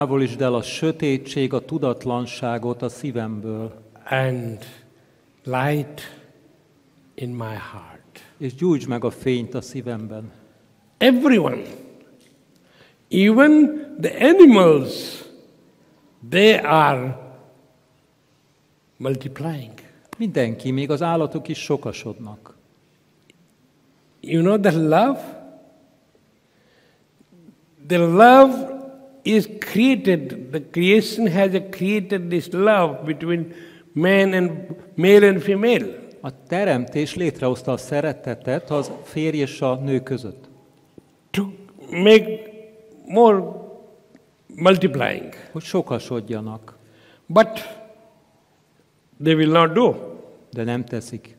Távolítsd el a sötétség, a tudatlanságot a szívemből, and light in my heart. és gyújtsd meg a fényt a szívemben. Everyone, even the animals, they are multiplying. Mindenki, még az állatok is sokasodnak. You know the love? The love is created, the creation has created this love between male and female. A teremtés létrehozta a szeretetet az férj és a nő között. To make more multiplying. Hogy sokasodjanak. But they will not do. De nem teszik.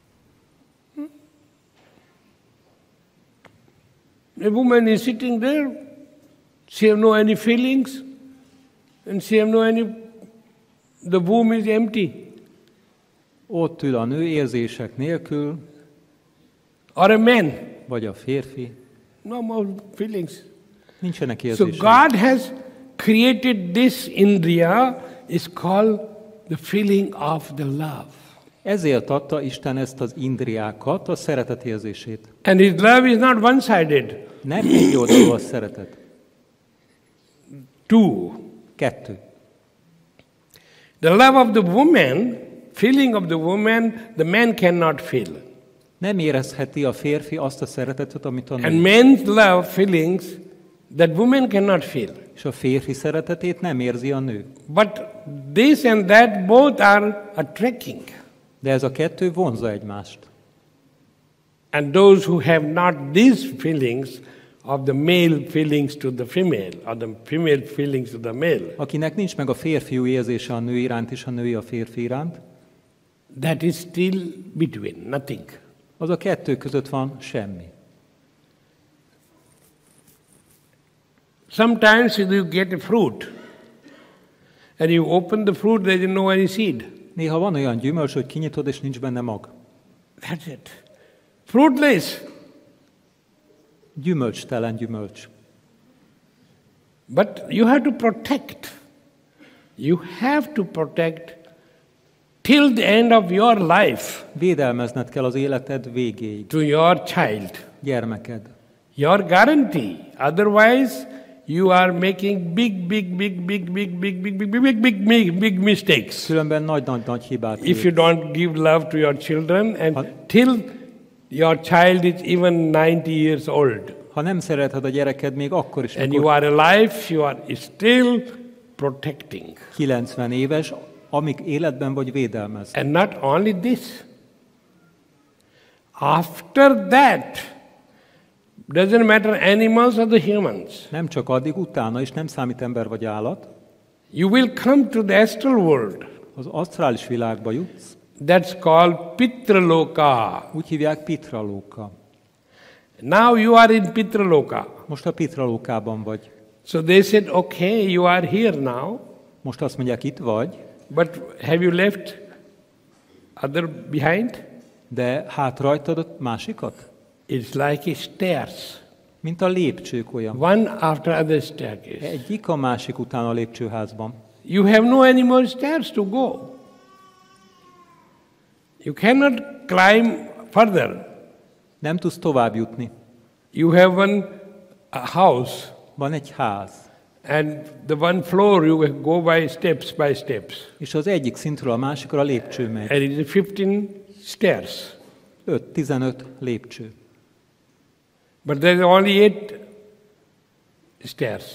A woman is sitting there, she have no any feelings, and she have no any, the womb is empty. Ott ül a nő érzések nélkül, Or a man, vagy a férfi. no more feelings. Nincsenek So érzések. God has created this Indriya, is called the feeling of the love. Ezért adta Isten ezt az indriákat, a szeretet érzését. And His love is not one-sided. Nem egy oldalú a szeretet. Two. 2. The love of the woman, feeling of the woman, the man cannot feel. Nem érezheti a férfi azt a szeretetet, amit a And nő. man's love, feelings, that woman cannot feel. És a férfi szeretetét nem érzi a nő. But this and that both are attracting. De ez a kettő vonzza egymást. And those who have not these feelings of the male feelings to the female, or the female feelings to the male, Akinek nincs meg a férfiú érzése a nő iránt és a női a férfi iránt, that is still between, nothing. az a kettő között van semmi. Sometimes you get a fruit, and you open the fruit, there is no any seed. Néha van olyan gyümölcs, hogy kinyitod, és nincs benne mag. That's it. Fruitless. Gyümölcstelen gyümölcs. But you have to protect. You have to protect till the end of your life Védelmezned kell az életed végéig. to your child. Gyermeked. Your guarantee. Otherwise, you are making big mistakes. Különben nagy hibát If you don't give love to your children and till your child is even 90 years old. Ha nem szereted a gyereked még akkor is, And you are alive, you are still protecting. 90 éves, amíg életben vagy védelmez. And not only this. After that, doesn't matter animals or the humans. Nem csak addig, utána is, nem számít ember vagy állat. You will come to the astral world. Az asztrális világba jutsz. That's called Pitraloka. Úgy hívják Pitralóka. Now you are in Pitraloka. Most a Pitralókában vagy. So they said, okay, you are here now, Most azt mondják, itt vagy, but have you left other behind? de hát rajtad a másikat? It's like a stairs. Mint a lépcsők olyan. One after other staircase. Egyik a másik után a lépcsőházban. You have no any more stairs to go. You cannot climb further. Nem tudsz tovább jutni. You have one house, Van egy ház, and the one floor you go by steps. és az egyik szintről a másikra a lépcső megy. And it is 15 stairs. 15 lépcső. But there is only 8 stairs.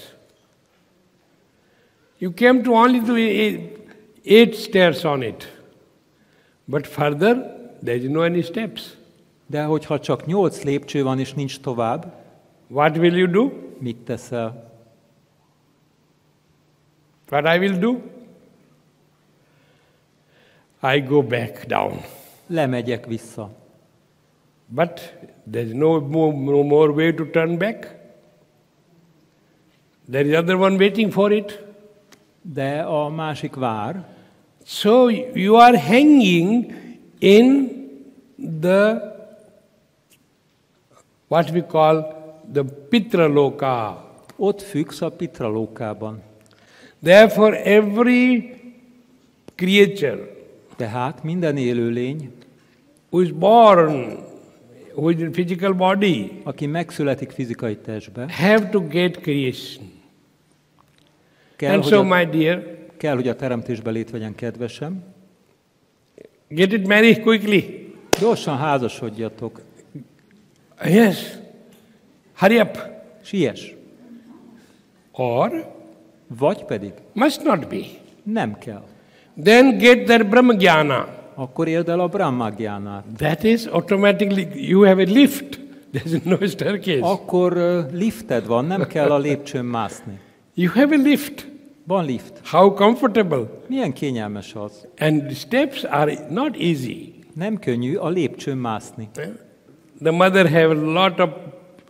You came to only to 8 stairs on it. But further, there is no any steps. De hogyha csak 8 lépcső van, és nincs tovább, What will you do? mit teszel? What I will do? I go back down. Lemegyek vissza. But there is no more way to turn back. There is other one waiting for it. De a másik vár. So you are hanging in the, what we call the Pitraloka. Ott függsz a Pitralókában. Therefore, every creature Tehát minden élőlény, who is born with a physical body aki megszületik fizikai testbe, have to get creation. kell, And so, my dear, hogy a teremtésbe lét vegyen, kedvesem. get it married quickly. Gyorsan házasodjatok. Yes. Hurry up. Siess. Or Vagy pedig must not be. nem kell. Then get that Brahmagyana. Akkor éld el a Brahmagyánát. That is automatically, you have a lift. There's no staircase. Akkor lifted van, nem kell a lépcsőn mászni. You have a lift. Van lift. How comfortable. Milyen kényelmes az. And the steps are not easy. Nem könnyű a lépcsőn mászni. The mother have a lot of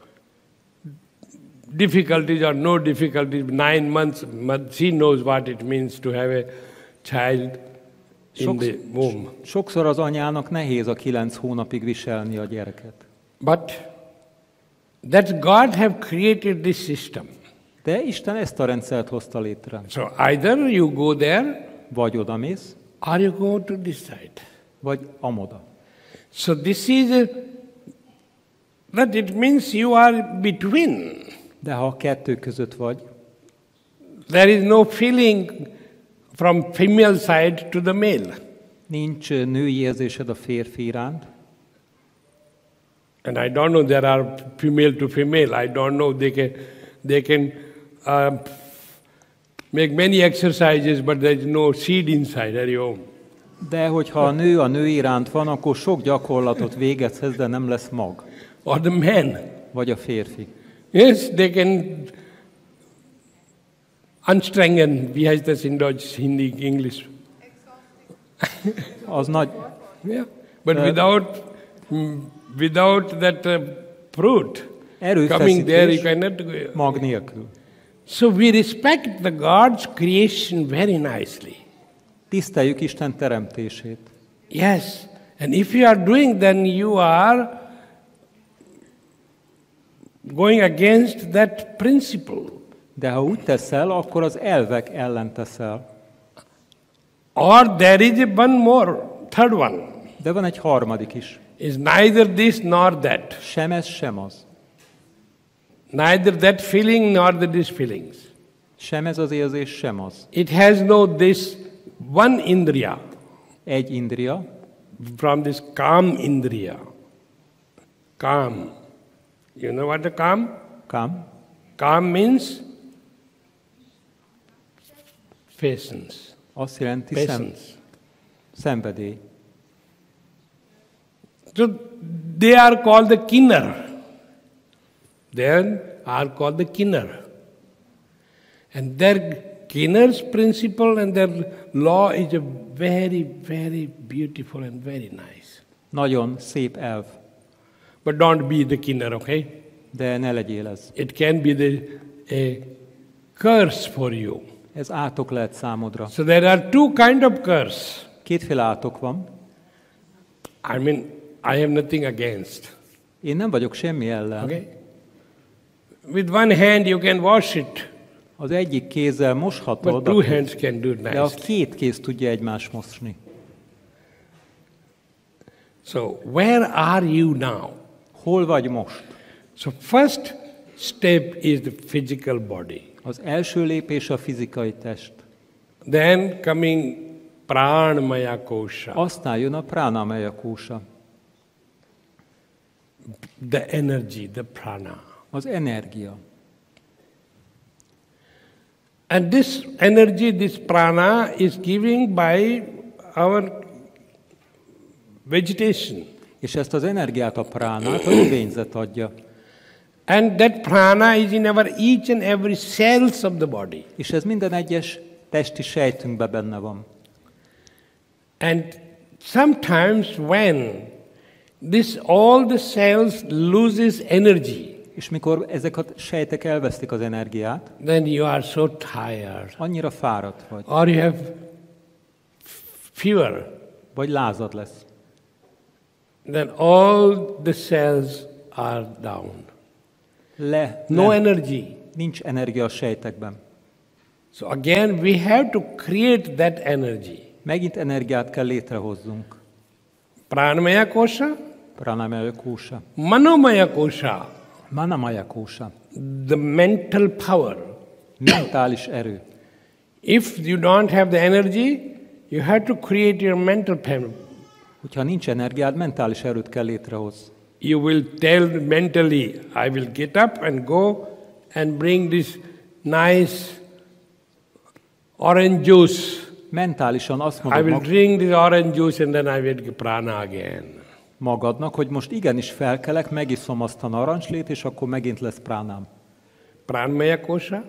difficulties or no difficulties. 9 months, she knows what it means to have a child in the womb. Sokszor az anyának nehéz a 9 hónapig viselni a gyereket. But that God have created this system. De Isten ezt a rendszert hozta létre. So either you go there, Vagy odamész, or you go to this side. vagy amoda. So this is that it means you are between. De ha a kettő között vagy, There is no feeling from female side to the male. nincs női érzésed a férfi iránt, And I don't know, there are female to female. I don't know, they can make many exercises, but there is no seed inside at home. de hogyha a nő iránt van, akkor sok gyakorlatot végezhez, de nem lesz mag. Or the man. Vagy a férfi. Yes, they can anstrengen, wie heißt das in Deutsch, Hindi, English? Az nagy, Yeah. But without that fruit coming there, you erőfeszítés cannot go. mag nélkül. So we respect the God's creation very nicely. Tiszteljük Isten teremtését. Yes. And if you are doing, then you are going against that principle. De ha úgy teszel, akkor az elvek ellen teszel. Or there is one more, third one. De van egy harmadik is. Is neither this nor that. Sem ez, sem az. Neither that feeling nor these feelings. Sem ez az érzés, sem az. It has no this one indriya Egy indria, from this calm indriya. Calm. You know what the calm? kam, Calm means patience. azt jelenti Patience. szenvedély. So they are called the kinner. They are called the kinner. And their kinner's principle and their law is a very, very beautiful and very nice. Nagyon szép elv, But don't be the kinner, okay? de ne legyél ez. It can be a curse for you. Ez átok lehet számodra. So there are two kind of curse. Kétféle átok van. I mean, I have nothing against. Én nem vagyok semmi ellen. Okay? With one hand you can wash it, Az egyik kézzel but moshatod, two hands can do it de a nicely. két kéz tudja egymást mosni. So where are you now? Hol vagy most? So first step is the physical body. Az első lépés a fizikai test. Then coming pranamaya kosha, Aztán jön a pranamaya kósa, the energy, the prana. az energia. And this energy, this prana is giving by our vegetation. És ezt az energiát, a pránát a növényzet adja. And that prana is in our each and every cells of the body. És ez minden egyes testi sejtünkben benne van. And sometimes when all the cells loses energy, És mikor ezek a sejtek elvesztik az energiát, then you are so tired. annyira fáradt vagy, Or you have fever. vagy lázad lesz. Then all the cells are down. No energy. Nincs energia a sejtekben. So again, we have to create that energy. Megint energiát kell létrehozzunk. Pranamaya kosha, Pranamaya kósa, manomaya kosha, manamaya kósa, the mental power. mentális erő. If you don't have the energy, you have to create your mental power. Hogyha nincs energiád, mentális erőt kell létrehozni. You will tell mentally, I will get up and go and bring this nice orange juice. Mentálisan azt I mondod will drink this orange juice and then I will get prana again. magadnak, hogy most igenis felkelek, megiszom azt a narancslét, és akkor megint lesz pránám. Pranamaya kosha.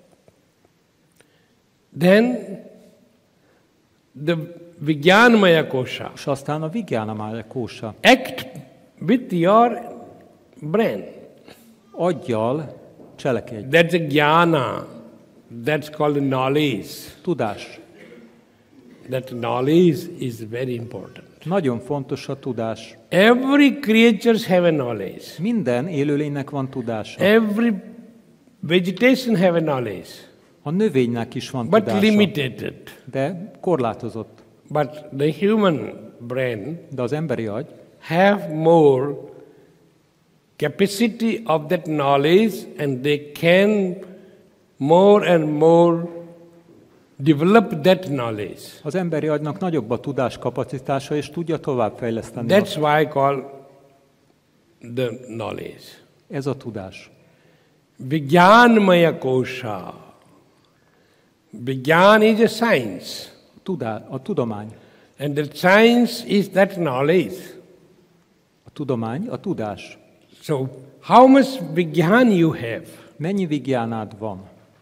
Then the Vijnanamaya kosha. És aztán a Vijnanamaya kósa. Act with your brain. Aggyal cselekedj. That's a jnana. That's called knowledge. Tudás. That knowledge is very important. Nagyon fontos a tudás. Every creature have a knowledge. Minden élőlénynek van tudása. Every vegetation have a knowledge. A növénynek is van But tudása. limited. De korlátozott. But the human brain De az emberi agy have more capacity of that knowledge and they can more and more develop that knowledge. Az emberi agynak nagyobb a tudáskapacitása, és tudja továbbfejleszteni. That's why I call the knowledge. Ez a tudás. Vijnanamaya kosha. Vijnan is a science. A tudomány. And the science is that knowledge. A tudomány, a tudás. So, how much Vijnan you have? Mennyi vigjánád van?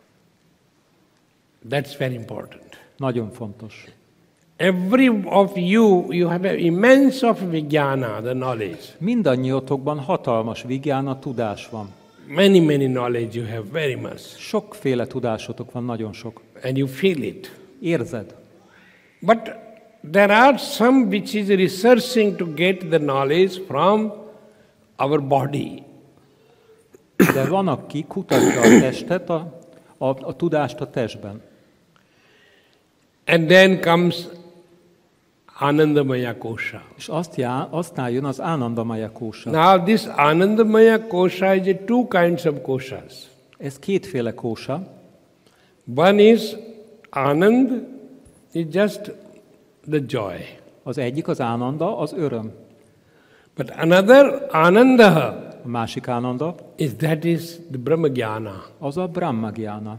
That's very important. Nagyon fontos. Every of you have an immense of Vijnana, the knowledge. Mindannyiotokban hatalmas vigjána, tudás van. Many knowledge you have, very much. Sokféle tudásotok van, nagyon sok. And you feel it. Érzed. But there are some which is researching to get the knowledge from our body. De van, aki kutatja a testet, a tudást a testben. And then comes Anandamaya kosha. És aztán jön az Anandamaya kósa. Now this Anandamaya kosha is a two kinds of koshas. Ez kétféle kósa. One is Anand, is just the joy. Az egyik az Ananda, az öröm. But another Ananda A másik Ananda, is the Brahmagyana. az a Brahmagyana.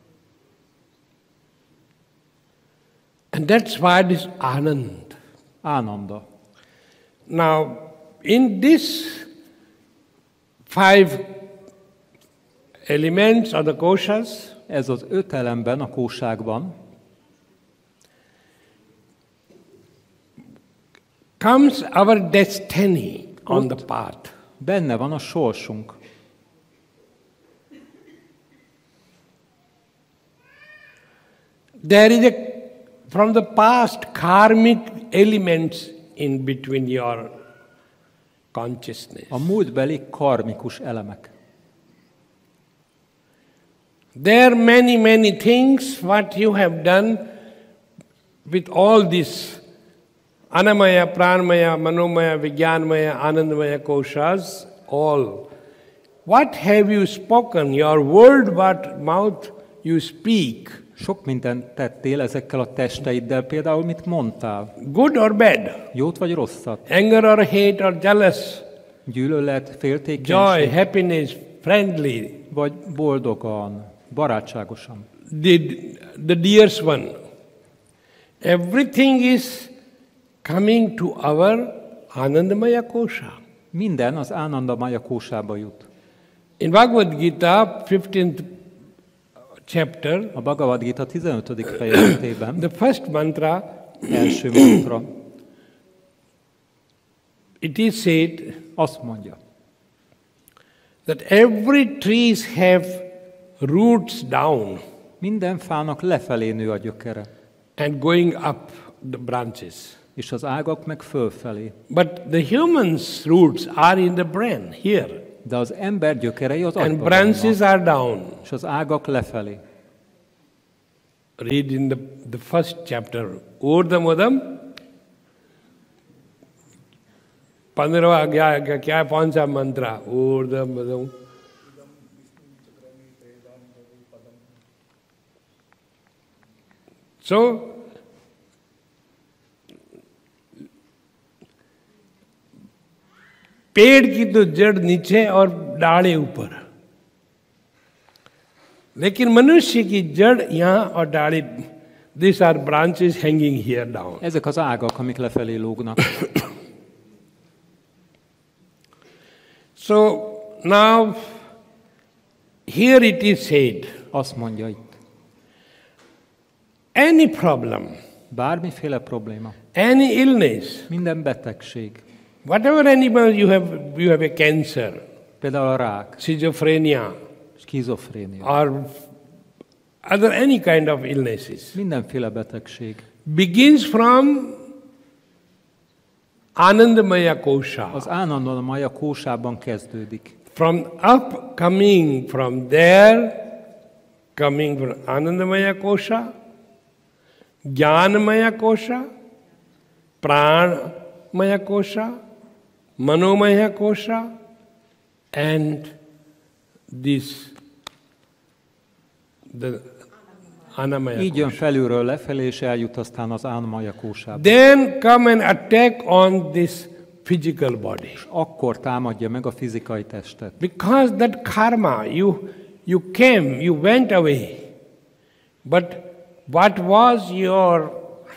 And that's why it is Anand. Ananda. Now, in this 5 elements or the koshas, Ez az 5 elemben, a kósákban comes our destiny on the path. benne van a sorsunk. There is from the past karmic elements in between your consciousness. A múltbeli karmikus elemek. There are many things what you have done with all this Annamaya, Pranamaya, Manomaya, Vijnanamaya, Anandamaya koshas, all. What have you spoken? Your word, what mouth you speak. Sok mindent tettél ezekkel a testeiddel, például mit mondtál? Good or bad? Jót vagy rosszat? Anger or hate or jealous? Gyűlölet, Joy, féltékenység? happiness, friendly? Vagy boldogan, barátságosan? The dearest one. Everything is coming to our Anandamaya kosha. Minden az Anandamaya kósába jut. In Bhagavad Gita, 15th chapter, A Bhagavad Gita 15. fejezetében the first mantra, első mantra it is said azt mondja, that every trees have roots down minden fának lefelé nő a gyökere, and going up the branches. és az ágak meg fölfelé. But the human's roots are in the brain, here. De az ember gyökerei az And agyban branches vannak, are down. és az ágak lefelé. read in the first chapter. Urdhamudam. 15वां अध्याय क्या है? कौन सा मंत्र? ऊर्ध्वमूलम्. So, पेड़ की तो जड़ नीचे और डाले ऊपर, लेकिन मनुष्य की जड़ यहाँ और डाले, these are branches hanging here down. Ezek az ágak, amik lefelé lógnak. So now here it is said, Azt mondja itt. any problem, Bármiféle probléma, any illness, minden betegség, whatever animal you have a cancer, például a rák, schizophrenia, skizofrénia, or other any kind of illnesses, mindenféle betegség begins from Anandamaya Kosha. az Ánandamaya kósában kezdődik. From coming from there, coming from Anandamaya Kosha, Jnanamaya Kosha, Pranamaya Kosha, Manomaya Kosha, and this, the Annamaya Így jön Kosha. felülről lefelé, és eljut aztán az Annamaya kósába. Then come and attack on this physical body. Akkor támadja meg a fizikai testet. Because that karma, you came, you went away. But what was your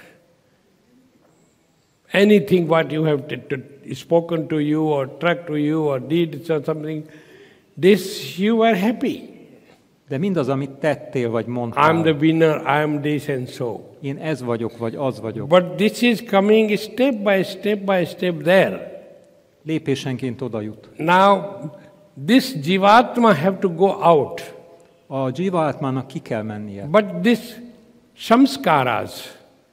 anything what you have spoken to you or struck to you or did or something, this you were happy. De mindaz, amit tettél vagy mondtál, I'm the winner, I'm this and so. én ez vagyok, vagy az vagyok. But this is coming step by step by step there. Lépésenként oda jut. Now, this Jivatma have to go out. A Jivatmának ki kell mennie. But this samskaras,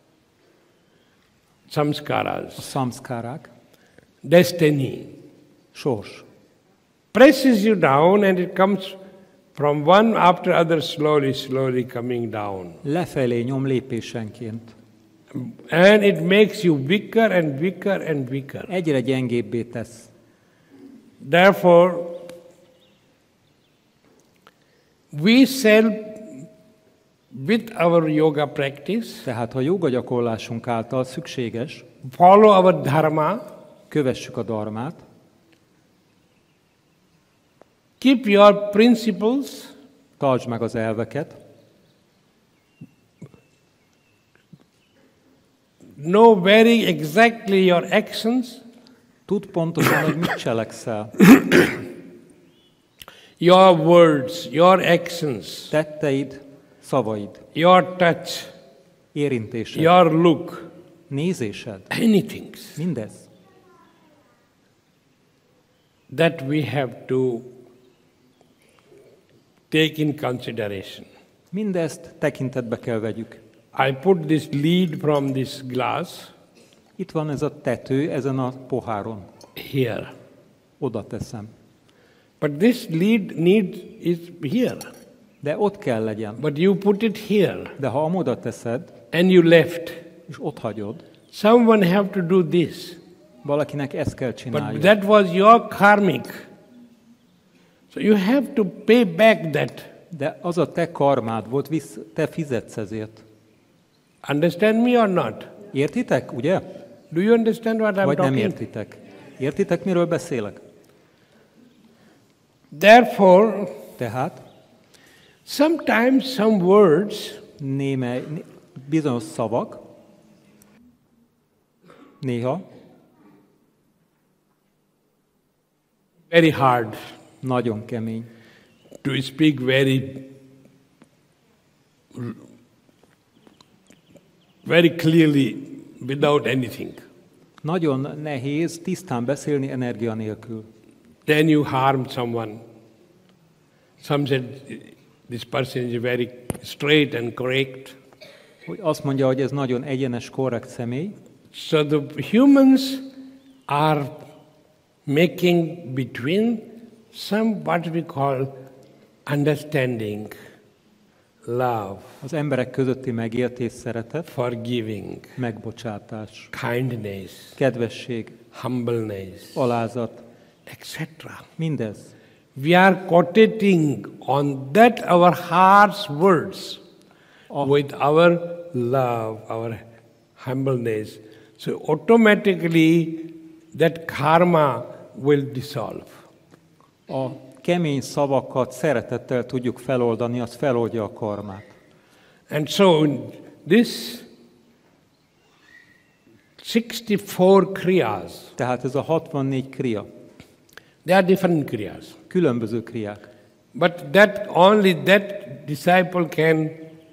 A szamszkárák, destiny, sors. presses you down and it comes from one after other slowly coming down. Lefelé nyom lépésenként. And it makes you weaker and weaker and weaker. Egyre gyengébbé tesz. Therefore, we shall, with our yoga practice, Tehát a joga gyakorlásunk által szükséges, follow our dharma, kövessük a dharmát, keep your principles, tartsd meg az elveket, know very exactly your actions, tudd pontosan, hogy mit cselekszel. your words, your actions, Tetteid, szavaid, your touch, érintésed, your look, nézésed, anything mindez. that we have to take in consideration. Mindezt tekintetbe kell vegyük. I put this lead from this glass Itt van ez a tető ezen a poháron. here. Oda teszem. But this need is here. De ott kell legyen. But you put it here De ha amoda teszed, and you left. és ott hagyod, Someone have to do this. valakinek ezt kell But csinálni. that was your karmic. So you have to pay back that. De az a te karmád volt, te fizetsz ezért. Understand me or not? Értitek, ugye? Do you understand what I'm Vagy nem talking? értitek? Értitek, miről beszélek? Therefore, Tehát sometimes some words bizonyos szavak, néha very hard nagyon kemény. to speak very clearly without anything. Nagyon nehéz tisztán beszélni energia nélkül. Then you harm someone. Some said this person is very straight and correct. Hogy azt mondja, hogy ez nagyon egyenes, korrekt személy. So the humans are making between some what we call understanding, love, Az emberek közötti megértés, szeretet, forgiving, megbocsátás, kindness, kedvesség, humbleness, alázat, etc. mindez. We are quotating on that our heart's words with our love, our humbleness. So automatically that karma will dissolve. A kemény szavakat szeretettel tudjuk feloldani, az feloldja a karmát. And so this 64 kriyas, Tehát ez a 64 kriya, they are different kriyas. különböző kriák. But only that disciple can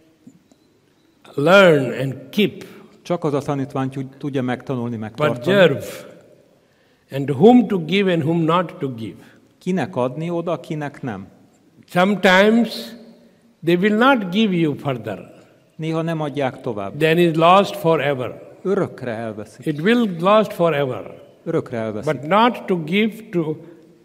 learn and keep, Csak az a tanítvány tudja megtanulni, megtartani. preserve, and whom to give and whom not to give. Kinek adni oda, kinek nem. Sometimes they will not give you further. Néha nem adják tovább. Then is lost forever. Örökre elveszik. It will last forever. Örökre elveszik. But not to give to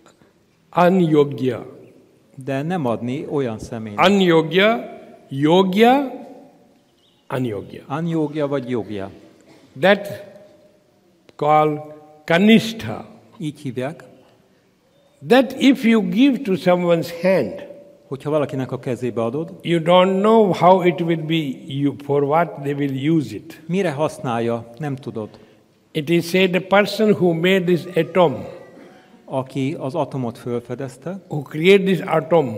anyogya. De nem adni olyan személynek. Anyogya, yogya, anyogya. Anyogya vagy jogja. That called kanistha. Így hívják. That if you give to someone's hand, Hogyha valakinek a kezébe adod, you don't know how it will be, for what they will use it. mire használja, nem tudod. It is said the person who made this atom, Aki az atomot felfedezte, who created this atom,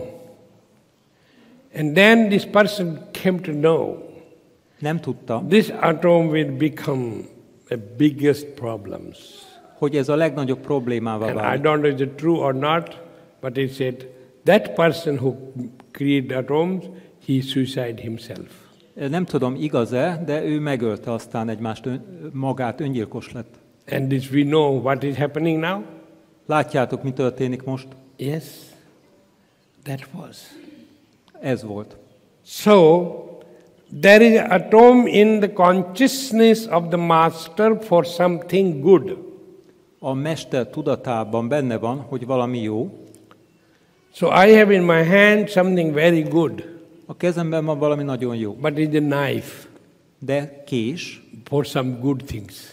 and then this person came to know nem tudta, this atom will become the biggest problems. hogy ez a legnagyobb problémává And I válik. don't know if it's true or not, but it said that person who created atoms, he suicided himself. Nem tudom, igaz-e, de ő megölte aztán magát, öngyilkos lett. And this we know what is happening now? Látjátok, mi történik most? Yes, that was. Ez volt. So, there is an atom in the consciousness of the master for something good. A mester tudatában benne van, hogy valami jó. So I have in my hand something very good, A kezemben van valami nagyon jó. but it's a knife De kés, for some good things.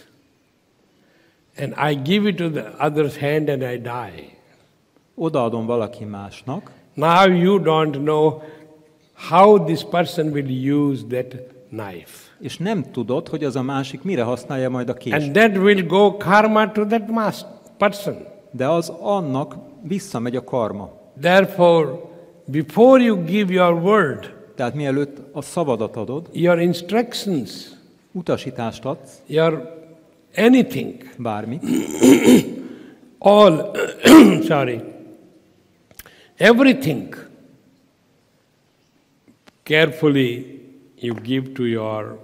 And I give it to the other's hand and I die. odaadom valaki másnak, Now you don't know how this person will use that knife. és nem tudod, hogy az a másik mire használja majd a kést. And that will go karma to that person. De az annak visszamegy a karma. Therefore, before you give your word, Tehát mielőtt a szavadat adod, your instructions, utasítást adsz, your anything, bármit, all, everything, carefully you give to your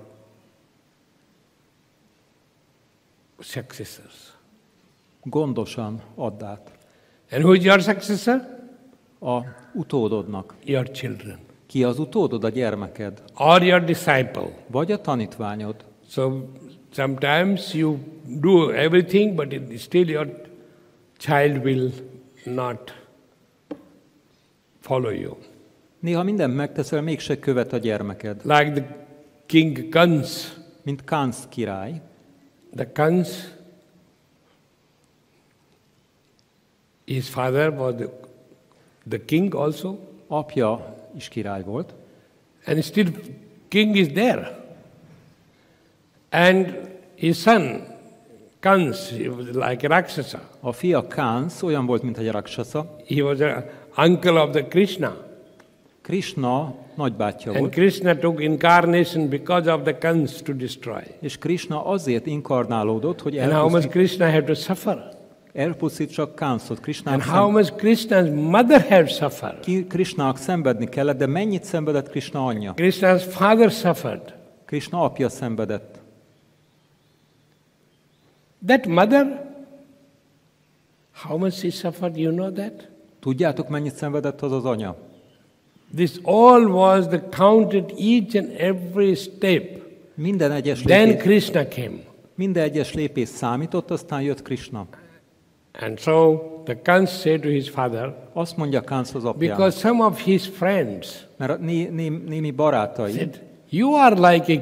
successors. gondosan add át. And who is your successor? A utódodnak. Your children. Ki az utódod? A gyermeked. Or your disciple. Vagy a tanítványod. So sometimes you do everything, but still your child will not follow you. Néha mindent megteszel, mégse követ a gyermeked. Like the king Kans. Mint Kánsz király. The Kans, his father was the king also, Apja is király volt, and still king is there. And his son, Kans, he was like Rakshasa. a fia Kánsz olyan volt, mint egy raksasa. He was an uncle of the Krishna. Krishna nagybátyja And volt, Krishna took incarnation because of the Kans to destroy. és Krishna azért inkarnálódott, hogy And how much Krishna had to suffer. elpusztítsa Kánszot. And how much Krishna's mother had suffered. Krishnának szenvedni kellett, de mennyit szenvedett Krishna anyja? Krishna's father suffered. Krishna apja szenvedett. That mother, how much she suffered, you know that? Tudjátok, mennyit szenvedett az az anya? This all was the counted each and every step. Minden egyes Then lépés, Krishna came. minden egyes lépés számított, aztán jött Krishna. And so the Kans said to his father, Azt mondja Kánc az apjának, because some of his friends mert a némi barátai said, you are like a